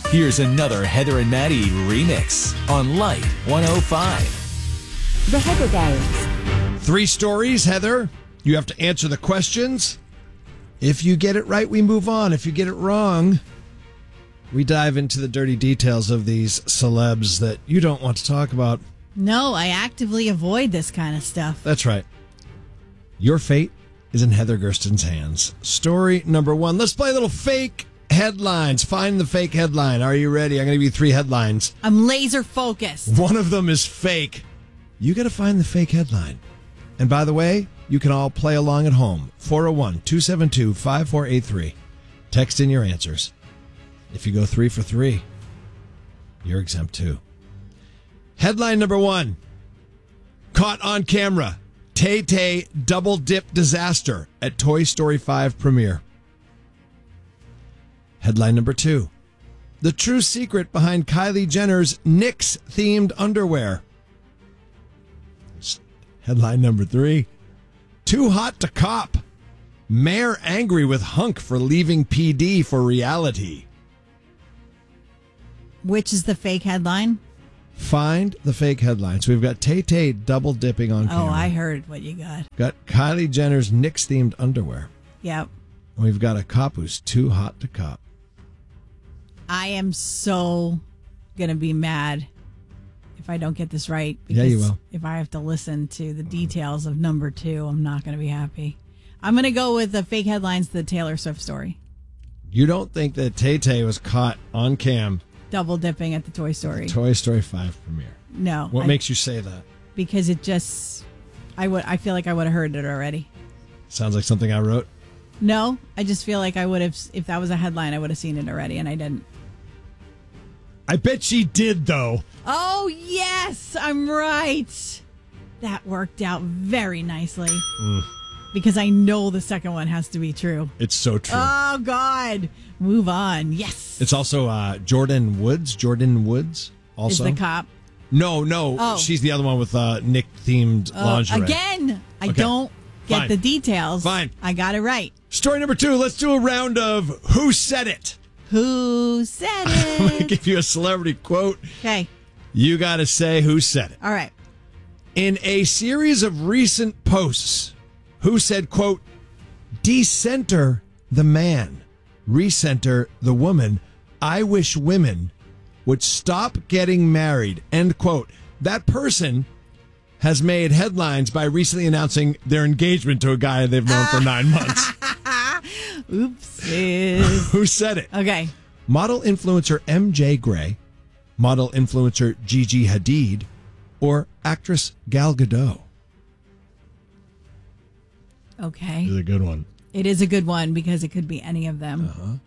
Here's another Heather and Maddie remix on Light 105. The Heather Games. 3 stories, Heather. You have to answer the questions. If you get it right, we move on. If you get it wrong, we dive into the dirty details of these celebs that you don't want to talk about. No, I actively avoid this kind of stuff. That's right. Your fate is in Heather Gersten's hands. Story number 1. Let's play a little fake headlines. Find the fake headline. Are you ready? I'm going to give you 3 headlines. I'm laser focused. One of them is fake. You got to find the fake headline. And by the way, you can all play along at home. 401-272-5483. Text in your answers. If you go 3 for 3, you're exempt too. Headline number 1. Caught on camera. Tay-Tay double dip disaster at Toy Story 5 premiere. Headline number 2. The true secret behind Kylie Jenner's Knicks-themed underwear. Headline number 3. Too hot to cop. Mayor angry with hunk for leaving PD for reality. Which is the fake headline? Find the fake headline. So we've got Tay-Tay double dipping on camera. Oh, I heard what you got. Got Kylie Jenner's Knicks-themed underwear. Yep. And we've got a cop who's too hot to cop. I am so going to be mad if I don't get this right. Yeah, you will. If I have to listen to the details of number 2, I'm not going to be happy. I'm going to go with the fake headlines, the Taylor Swift story. You don't think that Tay-Tay was caught on cam Double dipping at the Toy Story. Toy Story 5 premiere? No. What makes you say that? Because it just, I feel like I would have heard it already. Sounds like something I wrote. No, I just feel like I would have, if that was a headline, I would have seen it already, and I didn't. I bet she did, though. Oh, yes, I'm right. That worked out very nicely. Because I know the second one has to be true. It's so true. Oh, God. Move on. Yes. It's also Jordan Woods. Jordan Woods also. Is the cop. No. Oh. She's the other one with Nick-themed lingerie. Again, I Okay. don't get Fine. the details. Fine. I got it right. Story number 2. Let's do a round of Who Said It. Who said I'm going to it? give you a celebrity quote. Okay. You got to say who said it. All right. In a series of recent posts, Who said, quote, decenter the man, recenter the woman. I wish women would stop getting married, end quote. That person has made headlines by recently announcing their engagement to a guy they've known for 9 months. Oopsies. Who said it? Okay. Model influencer MJ Gray, model influencer Gigi Hadid, or actress Gal Gadot? Okay. This is a good one. It is a good one because it could be any of them.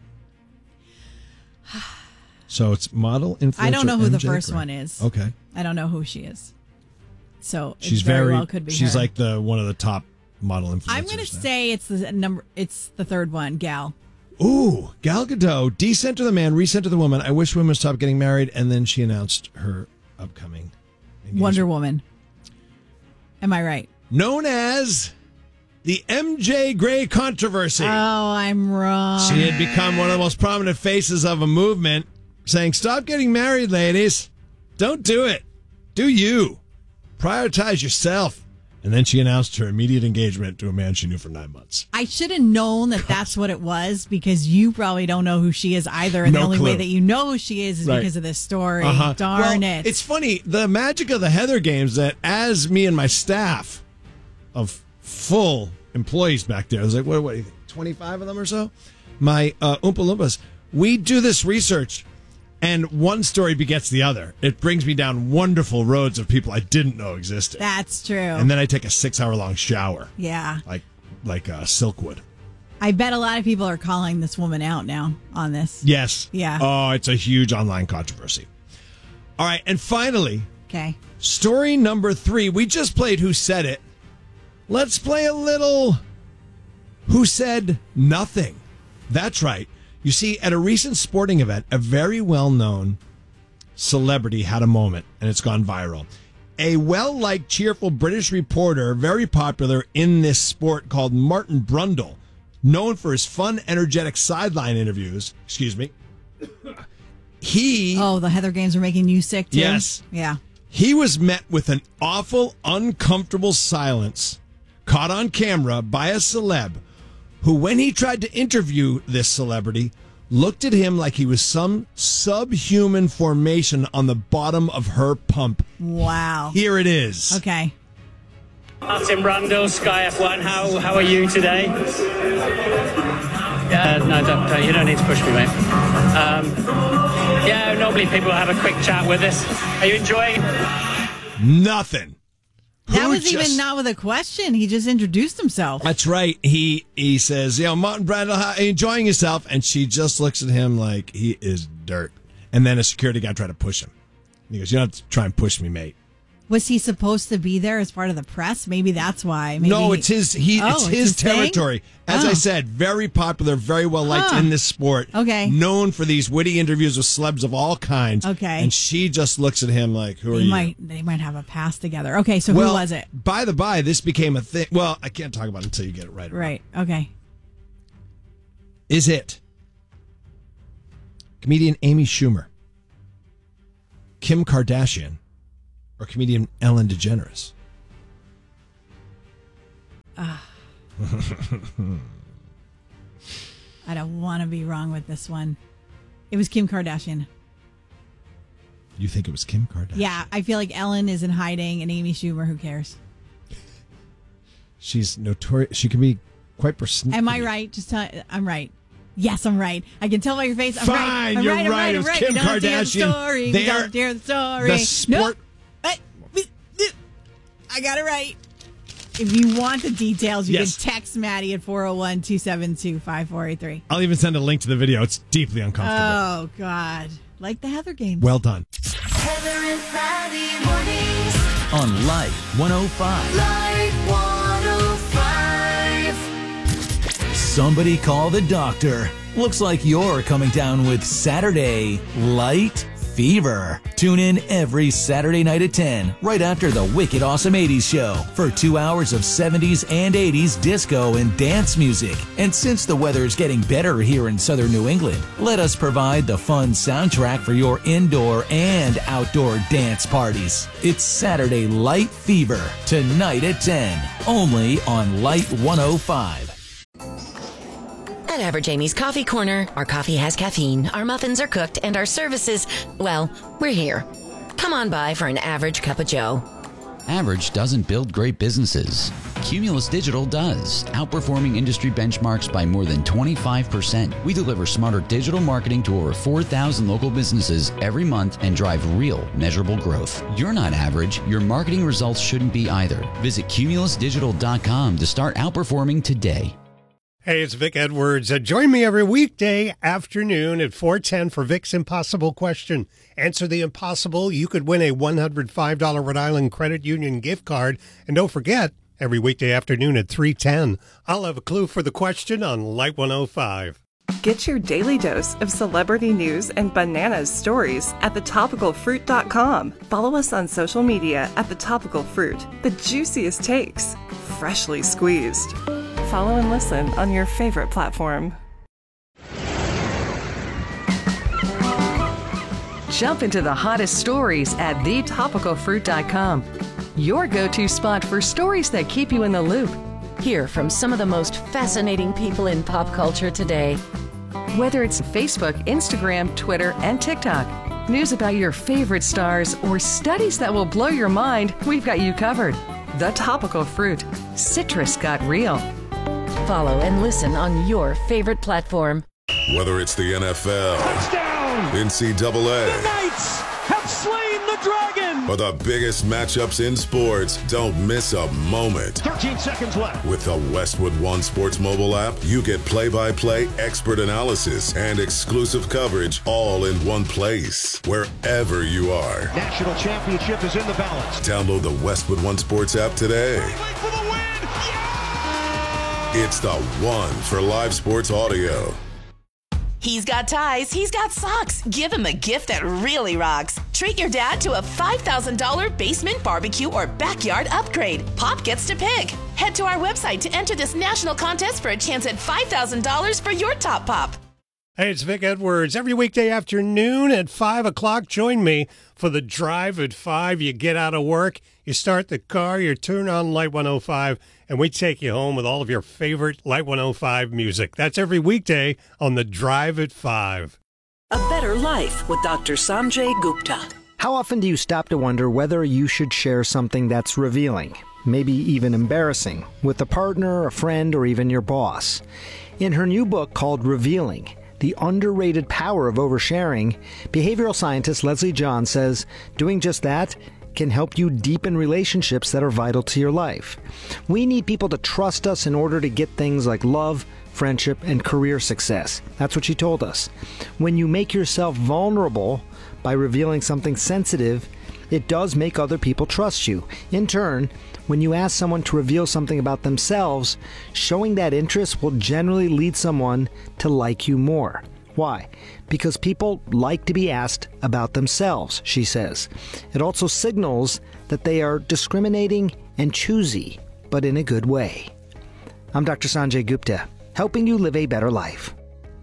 So it's model influencer. I don't know who the MJ first Gray. one is. Okay. I don't know who she is. So it She's very well could be she's her. like one of the top model influencers. I'm going to say it's the third one, Gal. Ooh, Gal Gadot, decenter the man, recenter the woman. I wish women stop getting married, and then she announced her upcoming engagement. Wonder Woman. Am I right? Known as the MJ Gray controversy. Oh, I'm wrong. She had become one of the most prominent faces of a movement saying, stop getting married, ladies. Don't do it. Do you. Prioritize yourself. And then she announced her immediate engagement to a man she knew for 9 months. I should have known that that's what it was because you probably don't know who she is either. And No the only clue. way that you know who she is Right. because of this story. Uh-huh. Darn Well, it. It's funny. The magic of the Heather Games that as me and my staff of full employees back there, there's like, what do you think, 25 of them or so? My Oompa Loompas, we do this research and one story begets the other. It brings me down wonderful roads of people I didn't know existed. That's true. And then I take a 6-hour-long shower. Yeah. Like Silkwood. I bet a lot of people are calling this woman out now on this. Yes. Yeah. Oh, it's a huge online controversy. All right. And finally, Okay. story number 3. We just played Who Said It. Let's play a little Who Said Nothing. That's right. You see, at a recent sporting event, a very well-known celebrity had a moment, and it's gone viral. A well-liked, cheerful British reporter, very popular in this sport, called Martin Brundle, known for his fun, energetic sideline interviews, the Heather games are making you sick, too? Yes. Yeah. He was met with an awful, uncomfortable silence caught on camera by a celeb who, when he tried to interview this celebrity, looked at him like he was some subhuman formation on the bottom of her pump. Wow. Here it is. Okay. Martin Brundle, Sky F1. How are you today? Yeah, no, don't, you don't need to push me, mate. Yeah, normally people have a quick chat with us. Are you enjoying it? Nothing. That was even not with a question. He just introduced himself. That's right. He says, Martin Brundle, how are you enjoying yourself? And she just looks at him like he is dirt. And then a security guy tried to push him. And he goes, you don't have to try and push me, mate. Was he supposed to be there as part of the press? Maybe that's why. Maybe no, it's his. It's his territory. Thing? As I said, very popular, very well liked in this sport. Okay, known for these witty interviews with celebs of all kinds. Okay, and she just looks at him like, "Who are you?" They might have a pass together. Okay, so who was it? By the by, this became a thing. Well, I can't talk about it until you get it right. Right. Okay. Is it comedian Amy Schumer, Kim Kardashian, or comedian Ellen DeGeneres? I don't want to be wrong with this one. It was Kim Kardashian. You think it was Kim Kardashian? Yeah, I feel like Ellen is in hiding and Amy Schumer, who cares? She's notorious. She can be quite persnickety. Am I right? I'm right. Yes, I'm right. I can tell by your face. I'm Fine, right. I'm you're right. right. I'm right. Kim Kardashian. Kardashian. We don't hear the story. The sport. Nope. I got it right. If you want the details, you can text Maddie at 401-272-5483. I'll even send a link to the video. It's deeply uncomfortable. Oh, God. Like the Heather games. Well done. Heather and Maddie mornings. On Light 105. Light 105. Somebody call the doctor. Looks like you're coming down with Saturday Light Fever. Tune in every Saturday night at 10, right after the Wicked Awesome 80s show, for 2 hours of 70s and 80s disco and dance music. And since the weather's getting better here in southern New England, let us provide the fun soundtrack for your indoor and outdoor dance parties. It's Saturday Light Fever, tonight at 10, only on Light 105. At Average Amy's Coffee Corner, our coffee has caffeine, our muffins are cooked, and our services, well, we're here. Come on by for an average cup of joe. Average doesn't build great businesses. Cumulus Digital does, outperforming industry benchmarks by more than 25%. We deliver smarter digital marketing to over 4,000 local businesses every month and drive real, measurable growth. You're not average. Your marketing results shouldn't be either. Visit cumulusdigital.com to start outperforming today. Hey, it's Vic Edwards. Join me every weekday afternoon at 4:10 for Vic's Impossible Question. Answer the impossible. You could win a $105 Rhode Island Credit Union gift card. And don't forget, every weekday afternoon at 3:10, I'll have a clue for the question on Light 105. Get your daily dose of celebrity news and bananas stories at thetopicalfruit.com. Follow us on social media at The Topical Fruit. The juiciest takes, freshly squeezed. Follow and listen on your favorite platform. Jump into the hottest stories at thetopicalfruit.com. Your go-to spot for stories that keep you in the loop. Hear from some of the most fascinating people in pop culture today. Whether it's Facebook, Instagram, Twitter, and TikTok, news about your favorite stars, or studies that will blow your mind, we've got you covered. The Topical Fruit. Citrus got real. Follow and listen on your favorite platform. Whether it's the NFL, touchdown, NCAA, the Knights have slain the dragon, or the biggest matchups in sports, don't miss a moment. 13 seconds left. With the Westwood One Sports mobile app, you get play-by-play, expert analysis, and exclusive coverage all in one place, wherever you are. National championship is in the balance. Download the Westwood One Sports app today. For the win. It's the one for live sports audio. He's got ties, he's got socks. Give him a gift that really rocks. Treat your dad to a $5,000 basement barbecue or backyard upgrade. Pop gets to pick. Head to our website to enter this national contest for a chance at $5,000 for your top pop. Hey, it's Vic Edwards. Every weekday afternoon at 5 o'clock, join me for the Drive at 5. You get out of work, you start the car, you turn on Light 105, and we take you home with all of your favorite Light 105 music. That's every weekday on the Drive at 5. A Better Life with Dr. Sanjay Gupta. How often do you stop to wonder whether you should share something that's revealing, maybe even embarrassing, with a partner, a friend, or even your boss? In her new book called Revealing, The Underrated Power of Oversharing, behavioral scientist Leslie John says doing just that can help you deepen relationships that are vital to your life. We need people to trust us in order to get things like love, friendship, and career success. That's what she told us. When you make yourself vulnerable by revealing something sensitive, it does make other people trust you. In turn, when you ask someone to reveal something about themselves, showing that interest will generally lead someone to like you more. Why? Because people like to be asked about themselves, she says. It also signals that they are discriminating and choosy, but in a good way. I'm Dr. Sanjay Gupta, helping you live a better life.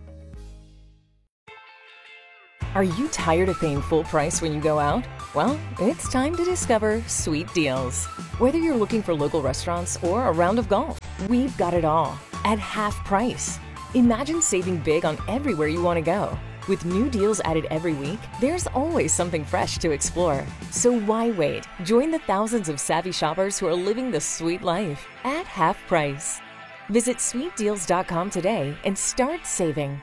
Are you tired of paying full price when you go out? Well, it's time to discover Sweet Deals. Whether you're looking for local restaurants or a round of golf, we've got it all at half price. Imagine saving big on everywhere you want to go. With new deals added every week, there's always something fresh to explore. So why wait? Join the thousands of savvy shoppers who are living the sweet life at half price. Visit sweetdeals.com today and start saving.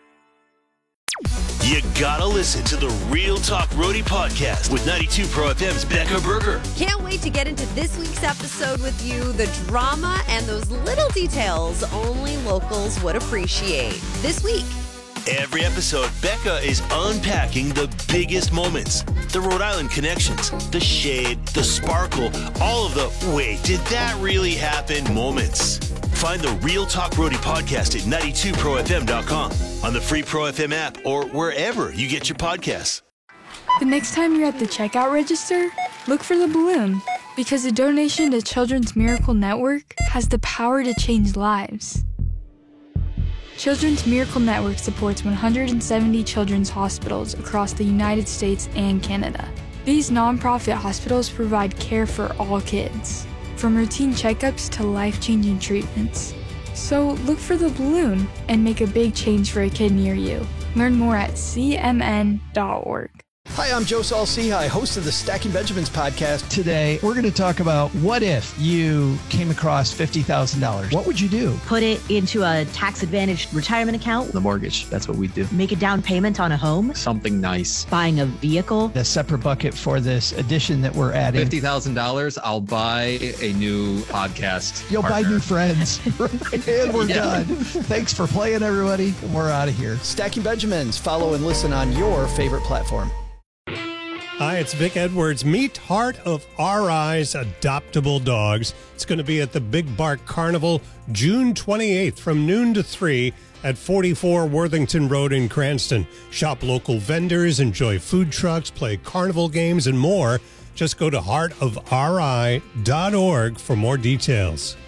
You gotta listen to the Real Talk Roadie podcast with 92 Pro FM's Becca Berger. Can't wait to get into this week's episode with you. The drama and those little details only locals would appreciate. This week. Every episode, Becca is unpacking the biggest moments, the Rhode Island connections, the shade, the sparkle, all of the wait, did that really happen moments. Find the Real Talk Roadie podcast at 92profm.com, on the free Pro FM app, or wherever you get your podcasts. The next time you're at the checkout register, look for the balloon, because a donation to Children's Miracle Network has the power to change lives. Children's Miracle Network supports 170 children's hospitals across the United States and Canada. These nonprofit hospitals provide care for all kids, from routine checkups to life-changing treatments. So look for the balloon and make a big change for a kid near you. Learn more at cmn.org. Hi, I'm Joe Saul-Sehy, host of the Stacking Benjamins podcast. Today, we're going to talk about what if you came across $50,000. What would you do? Put it into a tax-advantaged retirement account. The mortgage, that's what we do. Make a down payment on a home. Something nice. Buying a vehicle. A separate bucket for this addition that we're adding. $50,000, I'll buy a new podcast. You'll partner. buy new friends. And we're done. Thanks for playing, everybody. We're out of here. Stacking Benjamins. Follow and listen on your favorite platform. Hi, it's Vic Edwards. Meet Heart of Our Eyes Adoptable Dogs. It's going to be at the Big Bark Carnival June 28th from noon to 3 at 44 Worthington Road in Cranston. Shop local vendors, enjoy food trucks, play carnival games, and more. Just go to heartofri.org for more details.